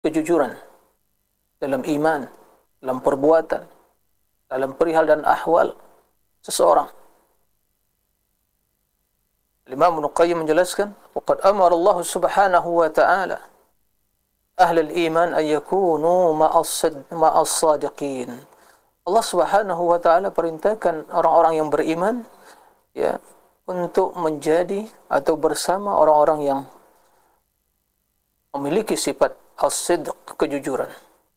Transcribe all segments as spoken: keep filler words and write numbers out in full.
kejujuran dalam iman, dalam perbuatan, dalam perihal dan ahwal seseorang. Imam Ibnu Qayyim menjelaskan, "Waqad amara Allah Subhanahu wa ta'ala ahlul iman an yakunu ma'as sadiqin." Allah Subhanahu wa ta'ala perintahkan orang-orang yang beriman ya untuk menjadi atau bersama orang-orang yang memiliki sifat as-sidq, kejujuran.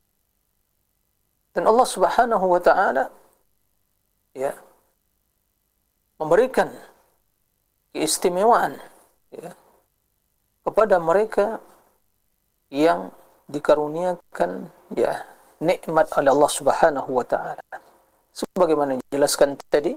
Dan Allah Subhanahu wa ta'ala ya memberikan keistimewaan ya kepada mereka yang dikaruniakan ya nikmat oleh Allah Subhanahu wa ta'ala. Sebagaimana dijelaskan tadi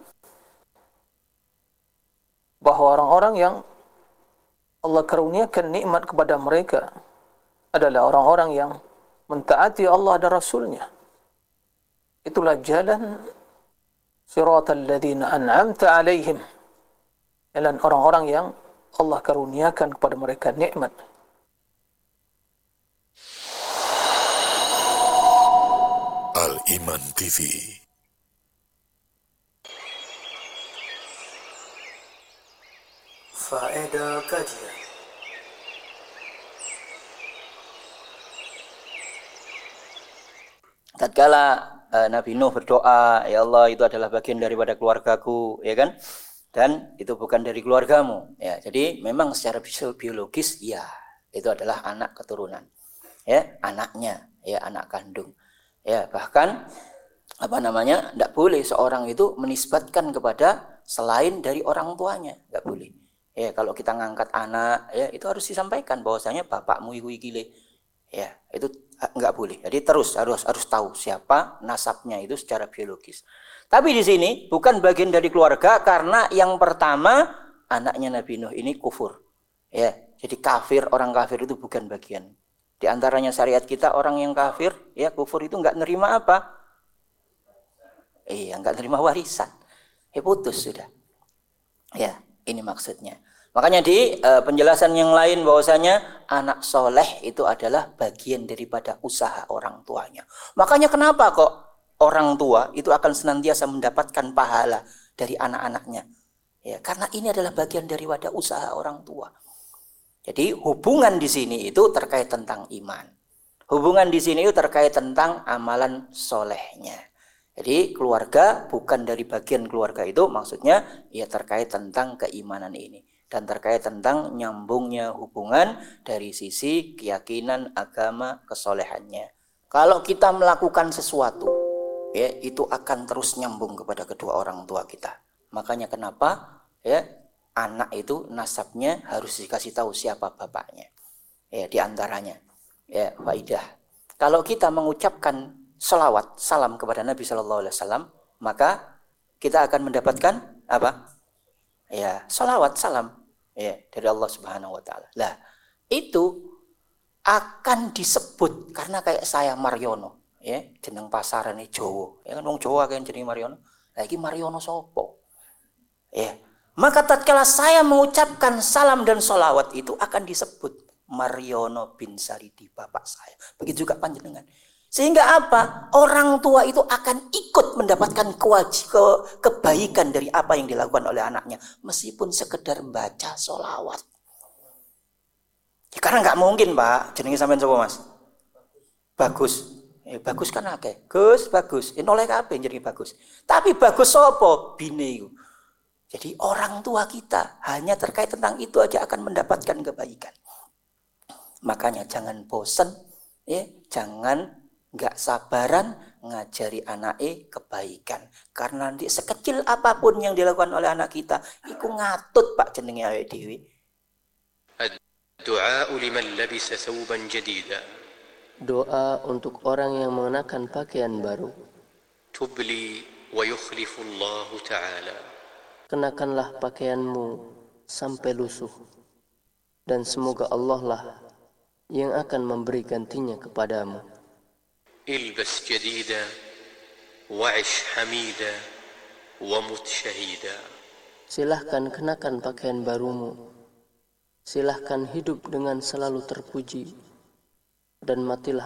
bahwa orang-orang yang Allah karuniakan nikmat kepada mereka adalah orang-orang yang mentaati Allah dan Rasulnya. Itulah jalan siratal ladzina an'amta alaihim, jalan orang-orang yang Allah karuniakan kepada mereka nikmat. Al-Iman T V. Faedah kajian. Tatkala uh, Nabi Nuh berdoa, "Ya Allah, itu adalah bagian daripada keluargaku," ya kan? Dan itu bukan dari keluargamu. Ya, jadi memang secara biologis ya, itu adalah anak keturunan. Ya, anaknya, ya anak kandung. Ya, bahkan apa namanya? Enggak boleh seorang itu menisbatkan kepada selain dari orang tuanya, enggak boleh. Ya, kalau kita ngangkat anak, ya itu harus disampaikan bahwasanya bapakmu iku iki. Ya, itu enggak boleh. Jadi terus harus harus tahu siapa nasabnya itu secara biologis. Tapi di sini bukan bagian dari keluarga karena yang pertama anaknya Nabi Nuh ini kufur. Ya, jadi kafir, orang kafir itu bukan bagian. Di antaranya syariat kita orang yang kafir, ya kufur itu enggak nerima apa? Iya, enggak nerima warisan. Ya putus sudah. Ya, ini maksudnya. Makanya di uh, penjelasan yang lain bahwasanya anak soleh itu adalah bagian daripada usaha orang tuanya. Makanya kenapa kok orang tua itu akan senantiasa mendapatkan pahala dari anak-anaknya? Ya, karena ini adalah bagian daripada usaha orang tua. Jadi hubungan di sini itu terkait tentang iman. Hubungan di sini itu terkait tentang amalan solehnya. Jadi keluarga bukan dari bagian keluarga itu maksudnya ya terkait tentang keimanan ini. Dan terkait tentang nyambungnya hubungan dari sisi keyakinan, agama, kesolehannya. Kalau kita melakukan sesuatu, ya itu akan terus nyambung kepada kedua orang tua kita. Makanya kenapa ya anak itu nasabnya harus dikasih tahu siapa bapaknya. Ya di antaranya ya faidah. Kalau kita mengucapkan selawat, salam kepada Nabi Shallallahu Alaihi Wasallam, maka kita akan mendapatkan apa? Ya, salawat, salam ya dari Allah Subhanahu wa taala. Lah, itu akan disebut karena kayak saya Mariono, ya, jeneng pasarane Jawa. Ya kan wong Jawa kan jeneng Mariono. Lah iki Mariono sapa? Ya. Maka tatkala saya mengucapkan salam dan salawat itu akan disebut Mariono bin Saridi bapak saya. Begitu juga panjenengan. Sehingga apa? Orang tua itu akan ikut mendapatkan kewajib, ke, kebaikan dari apa yang dilakukan oleh anaknya. Meskipun sekedar baca sholawat. Ya, karena nggak mungkin Pak. Jenenge sampean sapa Mas? Bagus. Eh, bagus kan akeh. Gus, bagus. Ini oleh kabeh jenenge bagus. Tapi bagus sapa? Bine iku. Jadi orang tua kita hanya terkait tentang itu aja akan mendapatkan kebaikan. Makanya jangan bosan, ya, jangan nggak sabaran ngajari anake kebaikan. Karena nanti sekecil apapun yang dilakukan oleh anak kita, iku ngatut Pak jenenge awake dhewe. Ad-du'a liman labisa thawban jadida. Doa untuk orang yang mengenakan pakaian baru. Tubli wa yukhlifu Allah Ta'ala. Kenakanlah pakaianmu sampai lusuh, dan semoga Allah lah yang akan memberi gantinya kepadamu. Ilbas jadida wa'ish hamida wa mut syahida. Silahkan kenakan pakaian barumu. Silahkan hidup dengan selalu terpuji. dan matilah